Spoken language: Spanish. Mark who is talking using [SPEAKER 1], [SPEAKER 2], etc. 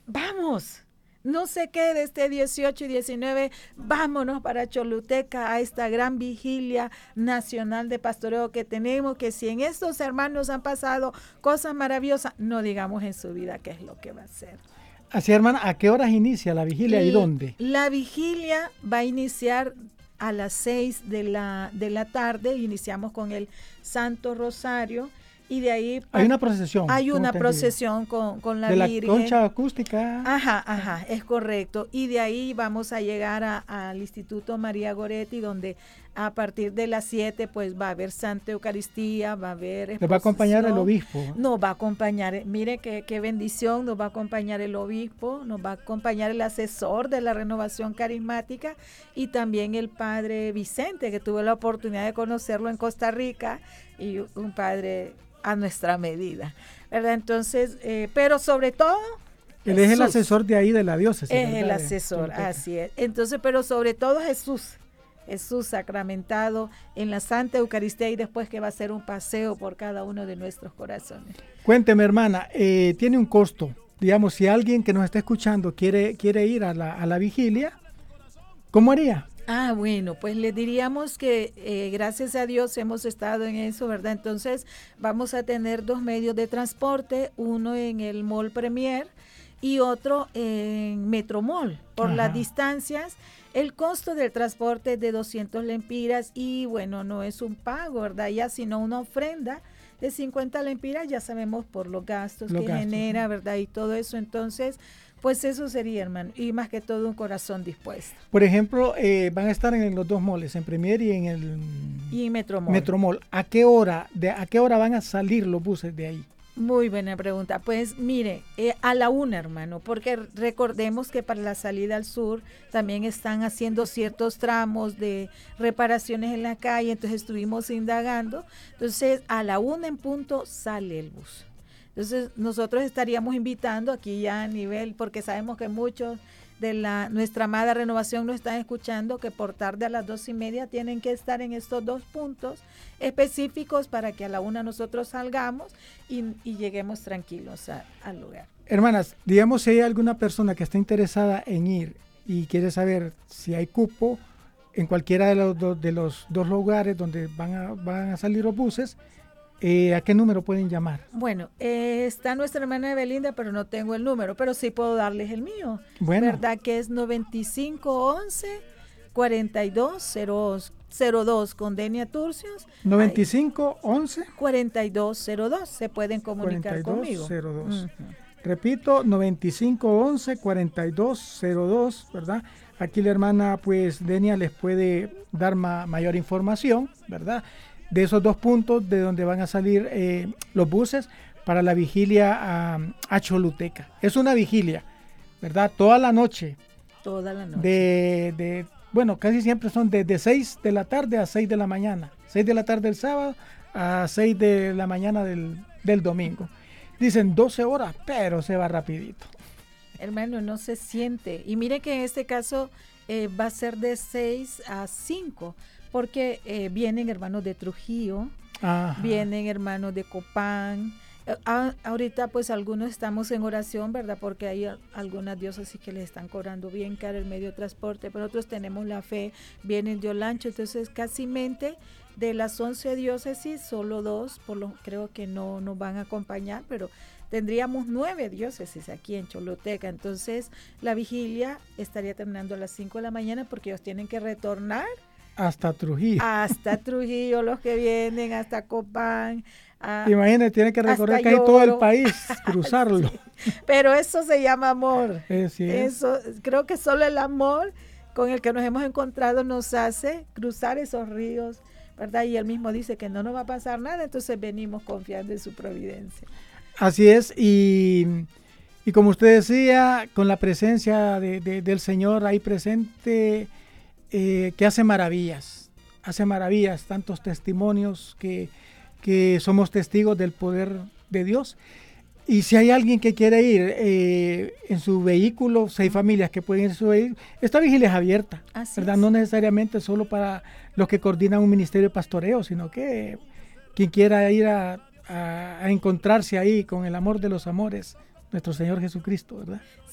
[SPEAKER 1] vamos. No se quede este 18 y 19, vámonos para Choluteca a esta gran vigilia nacional de pastoreo que tenemos, que si en estos hermanos han pasado cosas maravillosas, no digamos en su vida qué es lo que va a ser.
[SPEAKER 2] Así, hermana, ¿a qué horas inicia la vigilia y dónde?
[SPEAKER 1] La vigilia va a iniciar a las 6 de la tarde, iniciamos con el Santo Rosario. Y de ahí
[SPEAKER 2] hay una procesión.
[SPEAKER 1] Hay una procesión con la Virgen.
[SPEAKER 2] De la concha acústica.
[SPEAKER 1] Ajá, es correcto. Y de ahí vamos a llegar al Instituto María Goretti, donde a partir de las 7 pues va a haber Santa Eucaristía, va a haber exposición.
[SPEAKER 2] ¿Nos va a acompañar el obispo?
[SPEAKER 1] Nos va a acompañar, mire qué bendición, nos va a acompañar el obispo, nos va a acompañar el asesor de la Renovación Carismática y también el padre Vicente, que tuve la oportunidad de conocerlo en Costa Rica, y un padre a nuestra medida, ¿verdad? Entonces, pero sobre todo
[SPEAKER 2] él es el asesor de ahí de la diócesis.
[SPEAKER 1] Es ¿verdad? El asesor, así es. Entonces, pero sobre todo Jesús sacramentado en la Santa Eucaristía y después que va a ser un paseo por cada uno de nuestros corazones.
[SPEAKER 2] Cuénteme, hermana, tiene un costo. Digamos, si alguien que nos está escuchando quiere ir a la vigilia, ¿cómo haría?
[SPEAKER 1] Bueno, pues le diríamos que gracias a Dios hemos estado en eso, ¿verdad? Entonces vamos a tener 2 medios de transporte, uno en el Mall Premier y otro en Metromall. Por las distancias, el costo del transporte es de 200 lempiras y bueno, no es un pago, ¿verdad? Ya sino una ofrenda de 50 lempiras, ya sabemos por los gastos que genera, ¿verdad? Y todo eso, entonces pues eso sería, hermano, y más que todo un corazón dispuesto.
[SPEAKER 2] Por ejemplo, van a estar en los 2 malls, en Premier y en el Metromall. ¿A qué hora van a salir los buses de ahí?
[SPEAKER 1] Muy buena pregunta. Pues mire, a la 1, hermano, porque recordemos que para la salida al sur también están haciendo ciertos tramos de reparaciones en la calle, entonces estuvimos indagando. Entonces, a la 1 en punto sale el bus. Entonces nosotros estaríamos invitando aquí ya a nivel, porque sabemos que muchos de nuestra amada Renovación nos están escuchando, que por tarde a las 2:30 tienen que estar en estos 2 puntos específicos para que a la 1 nosotros salgamos y lleguemos tranquilos al lugar.
[SPEAKER 2] Hermanas, digamos si hay alguna persona que está interesada en ir y quiere saber si hay cupo en cualquiera de los 2 lugares donde van a salir los buses, ¿a qué número pueden llamar?
[SPEAKER 1] Bueno, está nuestra hermana Evelinda, pero no tengo el número, pero sí puedo darles el mío.
[SPEAKER 2] Bueno.
[SPEAKER 1] ¿Verdad? Que es 9511-4202 con Denia Turcios.
[SPEAKER 2] 9511-4202.
[SPEAKER 1] Se pueden comunicar conmigo.
[SPEAKER 2] 4202. Repito, 9511-4202, ¿verdad? Aquí la hermana, pues, Denia les puede dar mayor información, ¿verdad? De esos 2 puntos de donde van a salir los buses para la vigilia a Choluteca. Es una vigilia, ¿verdad? Toda la noche.
[SPEAKER 1] Toda la noche.
[SPEAKER 2] Bueno, casi siempre son de 6 de la tarde a 6 de la mañana. 6 de la tarde del sábado a 6 de la mañana del domingo. Dicen 12 horas, pero se va rapidito.
[SPEAKER 1] Hermano, no se siente. Y mire que en este caso va a ser de 6 a 5. Porque vienen hermanos de Trujillo, vienen hermanos de Copán. Ahorita pues algunos estamos en oración, ¿verdad? Porque hay algunas diócesis que les están cobrando bien caro el medio de transporte, pero nosotros tenemos la fe, vienen de Olancho, entonces casi de las 11 diócesis, solo 2, creo que no nos van a acompañar, pero tendríamos 9 diócesis aquí en Choluteca, entonces la vigilia estaría terminando a las 5 de la mañana porque ellos tienen que retornar
[SPEAKER 2] hasta Trujillo.
[SPEAKER 1] Hasta Trujillo, los que vienen, hasta Copán.
[SPEAKER 2] Imagínate, tiene que recorrer casi todo el país, cruzarlo.
[SPEAKER 1] Sí. Pero eso se llama amor.
[SPEAKER 2] Sí.
[SPEAKER 1] Eso, creo que solo el amor con el que nos hemos encontrado nos hace cruzar esos ríos, ¿verdad? Y él mismo dice que no nos va a pasar nada, entonces venimos confiando en su providencia.
[SPEAKER 2] Así es, y como usted decía, con la presencia del Señor ahí presente, que hace maravillas, tantos testimonios que somos testigos del poder de Dios. Y si hay alguien que quiere ir en su vehículo, si hay familias que pueden ir en su vehículo, esta vigilia es abierta, ¿verdad? No necesariamente solo para los que coordinan un ministerio de pastoreo, sino que quien quiera ir a encontrarse ahí con el amor de los amores, nuestro Señor Jesucristo, ¿verdad?